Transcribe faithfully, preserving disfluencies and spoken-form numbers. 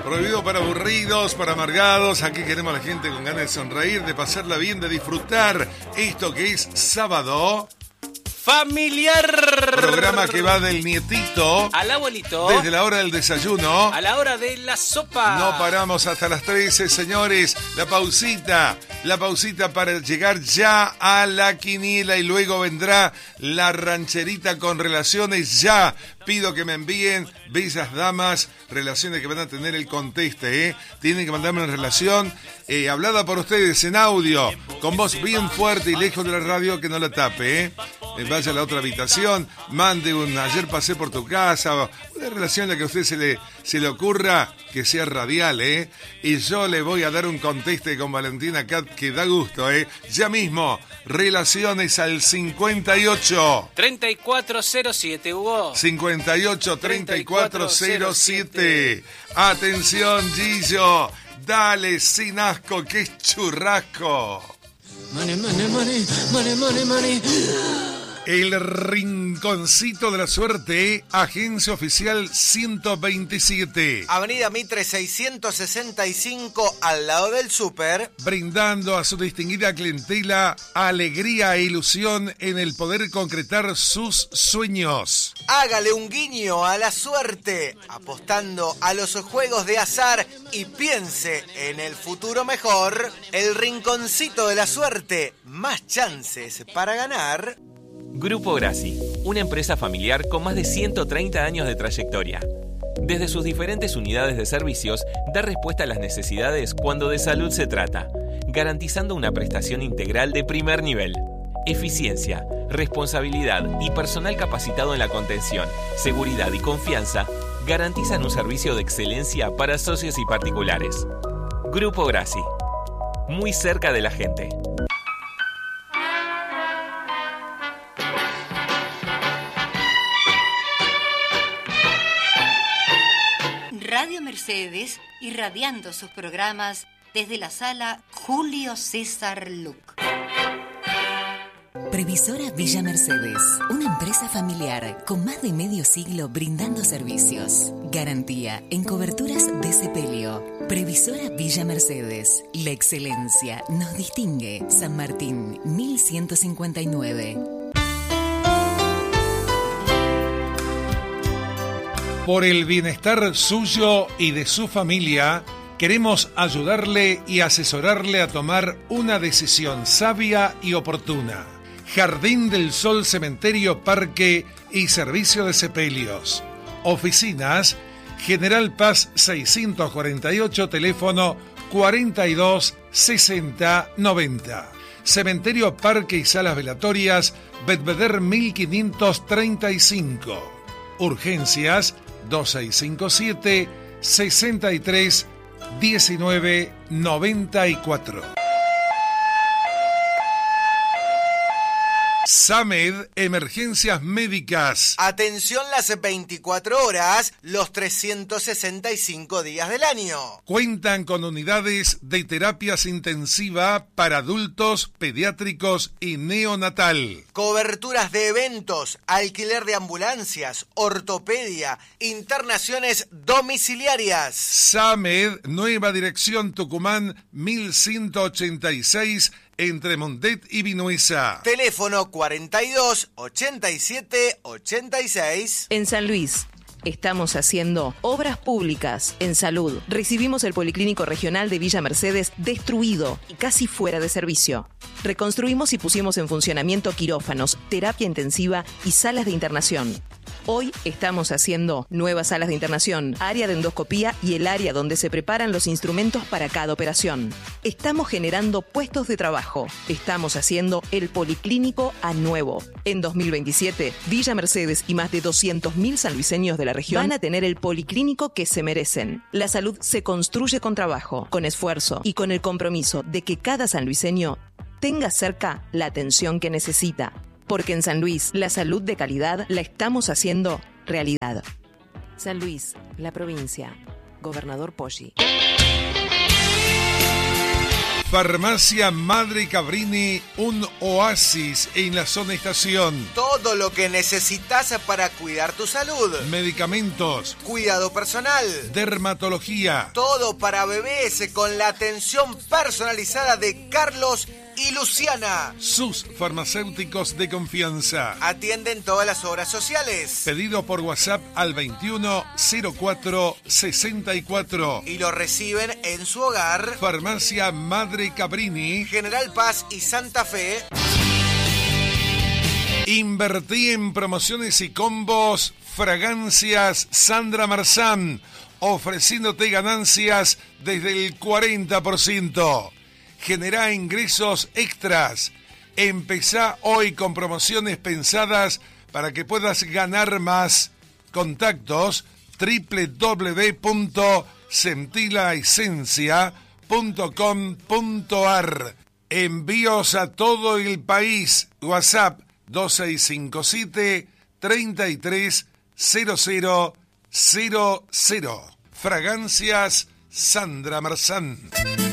Prohibido para aburridos, para amargados. Aquí queremos a la gente con ganas de sonreír, de pasarla bien, de disfrutar esto que es Sábado Familiar. Programa que va del nietito al abuelito, desde la hora del desayuno a la hora de la sopa. No paramos hasta las trece, señores. La pausita, la pausita para llegar ya a la quiniela y luego vendrá la rancherita con relaciones. Ya pido que me envíen, bellas damas, relaciones que van a tener el conteste, ¿eh? Tienen que mandarme una relación eh, hablada por ustedes en audio, con voz bien fuerte y lejos de la radio, que no la tape, ¿eh? Eh, vaya a la otra habitación, mande un ayer pasé por tu casa, una relación en la que a usted se le, se le ocurra, que sea radial, ¿eh? Y yo le voy a dar un conteste con Valentina Cat que da gusto, ¿eh? Ya mismo, relaciones al cincuenta y ocho treinta y cuatro cero siete, Hugo. cincuenta y ocho treinta y cuatro cero siete. Atención, Gillo, dale sin asco, que es churrasco. Money, money, money, money, money, money. El Rinconcito de la Suerte, agencia oficial ciento veintisiete. Avenida Mitre seiscientos sesenta y cinco, al lado del súper. Brindando a su distinguida clientela alegría e ilusión en el poder concretar sus sueños. Hágale un guiño a la suerte, apostando a los juegos de azar y piense en el futuro mejor. El Rinconcito de la Suerte, más chances para ganar. Grupo Grassi, una empresa familiar con más de ciento treinta años de trayectoria. Desde sus diferentes unidades de servicios, da respuesta a las necesidades cuando de salud se trata, garantizando una prestación integral de primer nivel. Eficiencia, responsabilidad y personal capacitado en la contención, seguridad y confianza garantizan un servicio de excelencia para socios y particulares. Grupo Grassi, muy cerca de la gente. Radio Mercedes, irradiando sus programas desde la sala Julio César Luc. Previsora Villa Mercedes, una empresa familiar con más de medio siglo brindando servicios. Garantía en coberturas de sepelio. Previsora Villa Mercedes, la excelencia nos distingue. San Martín, mil ciento cincuenta y nueve. Por el bienestar suyo y de su familia, queremos ayudarle y asesorarle a tomar una decisión sabia y oportuna. Jardín del Sol, Cementerio, Parque y Servicio de Sepelios. Oficinas, General Paz seiscientos cuarenta y ocho, teléfono cuarenta y dos sesenta noventa. Cementerio, Parque y Salas Velatorias, Bedveder mil quinientos treinta y cinco. Urgencias, dos seis cinco siete, sesenta y tres, diecinueve, noventa y cuatro. SAMED, Emergencias Médicas. Atención las veinticuatro horas, los trescientos sesenta y cinco días del año. Cuentan con unidades de terapias intensiva para adultos, pediátricos y neonatal. Coberturas de eventos, alquiler de ambulancias, ortopedia, internaciones domiciliarias. SAMED, Nueva Dirección Tucumán, mil ciento ochenta y seis, entre Montet y Vinuesa. Teléfono cuarenta y dos, ochenta y siete, ochenta y seis. En San Luis, estamos haciendo obras públicas en salud. Recibimos el Policlínico Regional de Villa Mercedes destruido y casi fuera de servicio. Reconstruimos y pusimos en funcionamiento quirófanos, terapia intensiva y salas de internación. Hoy estamos haciendo nuevas salas de internación, área de endoscopía y el área donde se preparan los instrumentos para cada operación. Estamos generando puestos de trabajo. Estamos haciendo el Policlínico a nuevo. En dos mil veintisiete, Villa Mercedes y más de doscientos mil sanluiseños de la región van a tener el policlínico que se merecen. La salud se construye con trabajo, con esfuerzo y con el compromiso de que cada sanluiseño tenga cerca la atención que necesita. Porque en San Luis, la salud de calidad la estamos haciendo realidad. San Luis, la provincia. Gobernador Poggi. Farmacia Madre Cabrini, un oasis en la zona estación. Todo lo que necesitas para cuidar tu salud. Medicamentos, Cuidado personal. dermatología, Todo para bebés con la atención personalizada de Carlos y Luciana. sus farmacéuticos de confianza. Atienden todas las obras sociales. Pedido por WhatsApp al veintiuno cero cuatro sesenta y cuatro. Y lo reciben en su hogar. Farmacia Madre Cabrini. General Paz y Santa Fe. Invertí en promociones y combos. Fragancias Sandra Marzán, ofreciéndote ganancias desde el cuarenta por ciento. Generá ingresos extras. Empezá hoy con promociones pensadas para que puedas ganar más. Contactos doble u doble u doble u punto sentilaesencia punto com punto a r. Envíos a todo el país. WhatsApp dos seis cinco siete, treinta y tres, cero cero cero cero. Fragancias Sandra Marzán.